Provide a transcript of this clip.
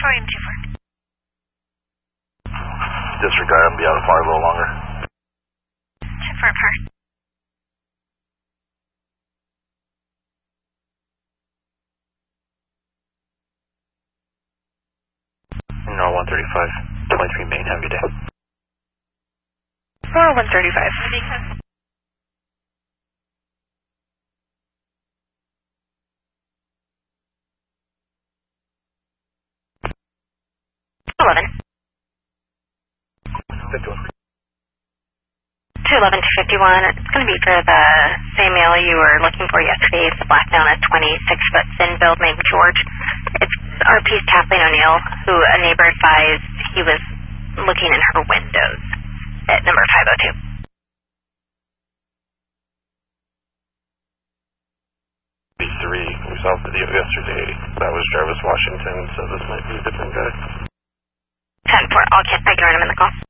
Troy and 2-4. Disregard him, be out of fire a little longer. 2-4 apart. No, 135, 23 main, have a good day. 135. 11. 51. 211 to 51. It's going to be for the same male you were looking for yesterday. It's the black down at 26-foot thin build named George. It's RP's Kathleen O'Neill, who a neighbor advised he was looking in her windows at number 502. B3, we saw the video yesterday. That was Jarvis Washington, so this might be a different guy. 10-4. I'll get back to him in the call.